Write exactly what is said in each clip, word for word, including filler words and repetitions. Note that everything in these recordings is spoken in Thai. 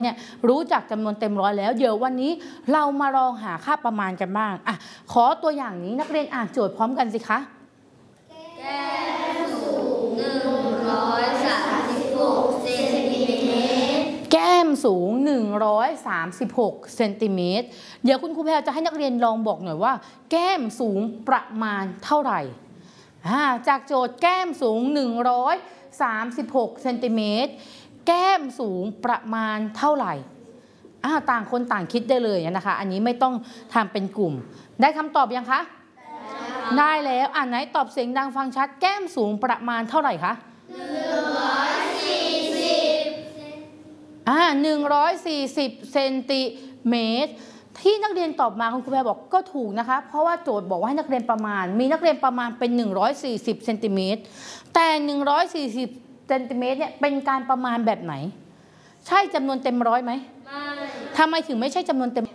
เนี่ยรู้จักจำนวนเต็มร้อยแล้วเดี๋ยววันนี้เรามาลองหาค่าประมาณกันบ้างอ่ะขอตัวอย่างนี้นักเรียนอ่านโจทย์พร้อมกันสิคะแก้มสูงหนึ่งร้อยสามสิบหกเซนติเมตรแก้มสูงหนึ่งร้อยสามสิบหกเซนติเมตรเดี๋ยวคุณครูแพรจะให้นักเรียนลองบอกหน่อยว่าแก้มสูงประมาณเท่าไหร่จากโจทย์แก้มสูงหนึ่งร้อยสามสิบหกเซนติเมตรแก้มสูงประมาณเท่าไหร่ต่างคนต่างคิดได้เลยนะคะอันนี้ไม่ต้องทำเป็นกลุ่มได้คำตอบยังคะได้แล้วอ่านไหนตอบเสียงดังฟังชัดแก้มสูงประมาณเท่าไหร่คะหนึ่งร้อยสี่สิบอ่าหนึ่งร้อยสี่สิบเซนติเมตรที่นักเรียนตอบมาคุณครูแพรบอกก็ถูกนะคะเพราะว่าโจทย์บอกว่าให้นักเรียนประมาณมีนักเรียนประมาณเป็นหนึ่งร้อยสี่สิบเซนติเมตรแต่หนึ่งร้อยสี่สิบเซนติเมตรเนี่ยเป็นการประมาณแบบไหนใช่จำนวนเต็มร้อยไหมไม่ทำไมถึงไม่ใช่จำนวนเต็ม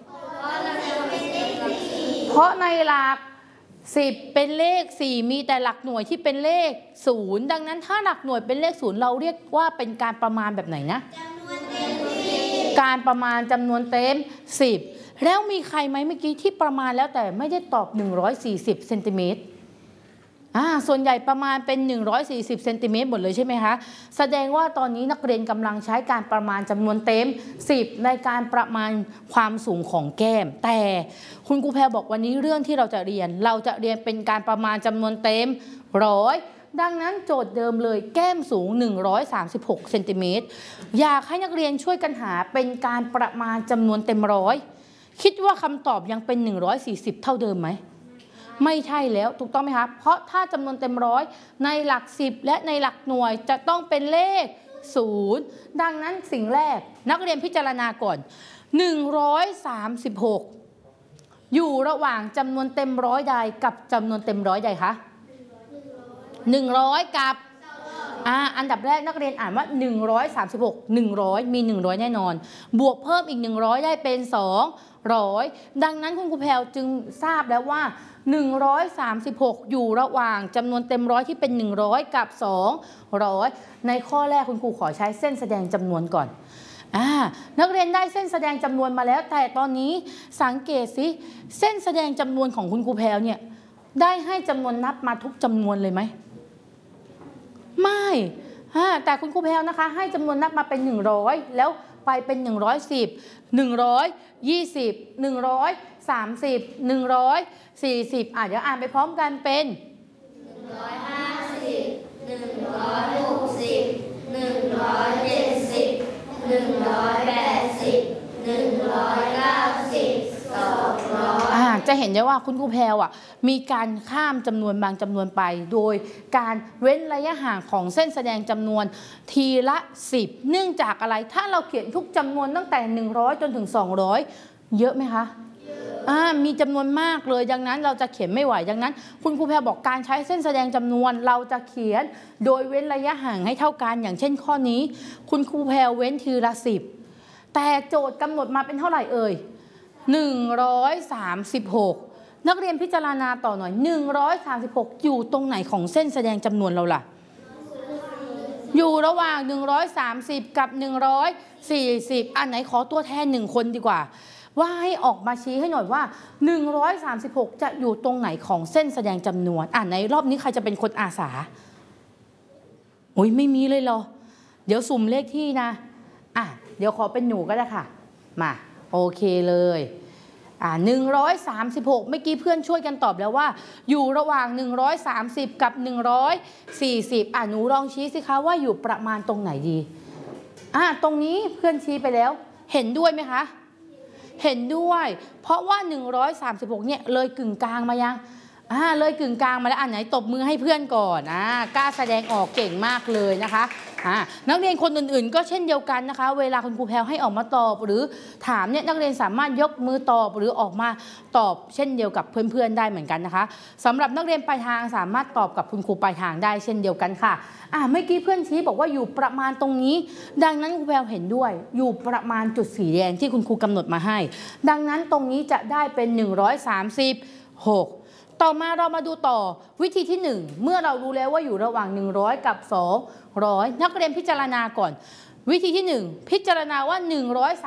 เพราะในหลักสิบเป็นเลขสี่มีแต่หลักหน่วยที่เป็นเลขศูนย์ดังนั้นถ้าหลักหน่วยเป็นเลขศูนย์เราเรียกว่าเป็นการประมาณแบบไหนนะการประมาณจำนวนเต็มสิบแล้วมีใครไหมเมื่อกี้ที่ประมาณแล้วแต่ไม่ได้ตอบหนึ่งร้อยสี่สิบเซนติเมตรอ่าส่วนใหญ่ประมาณเป็นหนึ่งร้อยสี่สิบเซนติเมตรหมดเลยใช่ไหมคะแสดงว่าตอนนี้นักเรียนกำลังใช้การประมาณจำนวนเต็มสิบในการประมาณความสูงของแก้มแต่คุณครูแพรบอกวันนี้เรื่องที่เราจะเรียนเราจะเรียนเป็นการประมาณจำนวนเต็มร้อยดังนั้นโจทย์เดิมเลยแก้มสูงหนึ่งร้อยสามสิบหกเซนติเมตรอยากให้นักเรียนช่วยกันหาเป็นการประมาณจำนวนเต็มร้อยคิดว่าคำตอบยังเป็นหนึ่งร้อยสี่สิบเท่าเดิมไหมไม่ใช่แล้วถูกต้องไหมคะเพราะถ้าจำนวนเต็มร้อยในหลักสิบและในหลักหน่วยจะต้องเป็นเลขศูนย์ดังนั้นสิ่งแรกนักเรียนพิจารณาก่อนหนึ่งร้อยสามสิบหกอยู่ระหว่างจำนวนเต็มร้อยใดกับจำนวนเต็มร้อยใดคะหนึ่งร้อยกับอ่าอันดับแรกนักเรียนอ่านว่าหนึ่งร้อยสามสิบหก หนึ่งร้อยมีหนึ่งร้อยแน่นอนบวกเพิ่มอีกหนึ่งร้อยได้เป็นสองร้อยดังนั้นคุณครูแพรจึงทราบแล้วว่าหนึ่งร้อยสามสิบหกอยู่ระหว่างจำนวนเต็มร้อยที่เป็นหนึ่งร้อยกับสองร้อยในข้อแรกคุณครูขอใช้เส้นแสดงจำนวนก่อนอ่านักเรียนได้เส้นแสดงจำนวนมาแล้วแต่ตอนนี้สังเกตสิเส้นแสดงจำนวนของคุณครูแพรเนี่ยได้ให้จำนวนนับมาทุกจำนวนเลยไหมไม่แต่คุณครูแพรนะคะให้จำนวนนับมาเป็นหนึ่งร้อยแล้วไปเป็นหนึ่งร้อยสิบ หนึ่งร้อยยี่สิบ หนึ่งร้อยสามสิบ หนึ่งร้อยสี่สิบอ่ะเดี๋ยวอ่านไปพร้อมกันเป็นหนึ่งร้อยห้าสิบ หนึ่งร้อยหกสิบ หนึ่งร้อยเจ็ดสิบ หนึ่งร้อยแปดสิบ หนึ่งร้อยเก้าสิบ สองร้อยอ่าจะเห็นได้ว่าคุณครูแพรอ่ะมีการข้ามจำนวนบางจำนวนไปโดยการเว้นระยะห่างของเส้นแสดงจำนวนทีละสิบเนื่องจากอะไรถ้าเราเขียนทุกจำนวนตั้งแต่หนึ่งร้อยจนถึงสองร้อยเยอะไหมคะมีจำนวนมากเลยดังนั้นเราจะเขียนไม่ไหวดังนั้นคุณครูแพรบอกการใช้เส้นแสดงจำนวนเราจะเขียนโดยเว้นระยะห่างให้เท่ากันอย่างเช่นข้อนี้คุณครูแพรเว้นทีละสิบแต่โจทย์กำหนดมาเป็นเท่าไหร่เอ่ยหนึ่งร้อยสามสิบหกนักเรียนพิจารณาต่อหน่อยหนึ่งร้อยสามสิบหกอยู่ตรงไหนของเส้นแสดงจำนวนเราล่ะอยู่ระหว่างหนึ่งร้อยสามสิบกับหนึ่งร้อยสี่สิบอันไหนขอตัวแทนหนึ่งคนดีกว่าว่าให้ออกมาชี้ให้หน่อยว่าหนึ่งร้อยสามสิบหกจะอยู่ตรงไหนของเส้นแสดงจำนวนอ่านในรอบนี้ใครจะเป็นคนอาสาโอ้ยไม่มีเลยเหรอเดี๋ยวสุ่มเลขที่นะอ่ะเดี๋ยวขอเป็นหนูก็ได้ค่ะมาโอเคเลยอ่าหนึ่งร้อยสามสิบหกเมื่อกี้เพื่อนช่วยกันตอบแล้วว่าอยู่ระหว่างหนึ่งร้อยสามสิบกับหนึ่งร้อยสี่สิบอ่ะหนูลองชี้สิคะว่าอยู่ประมาณตรงไหนดีอ่ะตรงนี้เพื่อนชี้ไปแล้วเห็นด้วยไหมคะเห็นด้วยเพราะว่าหนึ่งร้อยสามสิบหกเนี่ยเลยกึ่งกลางมายังอ่าเลยกึ่งกลางมาแล้วอันไหนตบมือให้เพื่อนก่อนอ่ากล้าแสดงออกเก่งมากเลยนะคะอ่านักเรียนคนอื่นๆก็เช่นเดียวกันนะคะเวลาคุณครูแพรให้ออกมาตอบหรือถามเนี่ยนักเรียนสามารถยกมือตอบหรือออกมาตอบเช่นเดียวกับเพื่อนๆได้เหมือนกันนะคะสำหรับนักเรียนปลายทางสามารถตอบกับคุณครูปลายทางได้เช่นเดียวกันค่ะอ่าเมื่อกี้เพื่อนชี้บอกว่าอยู่ประมาณตรงนี้ดังนั้นครูแพรเห็นด้วยอยู่ประมาณจุดสีแดงที่คุณครูกำหนดมาให้ดังนั้นตรงนี้จะได้เป็นหนึ่งร้อยสามสิบหกต่อมาเรามาดูต่อวิธีที่หนึ่งเมื่อเรารู้แล้วว่าอยู่ระหว่างหนึ่งร้อยกับสองร้อยนักเรียนพิจารณาก่อนวิธีที่หนึ่งพิจารณาว่าหนึ่งร้อย